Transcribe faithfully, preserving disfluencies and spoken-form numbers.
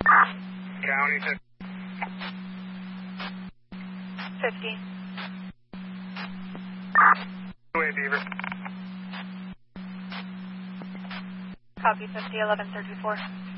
County fifty. two-way Beaver. Copy fifty, eleven thirty-four.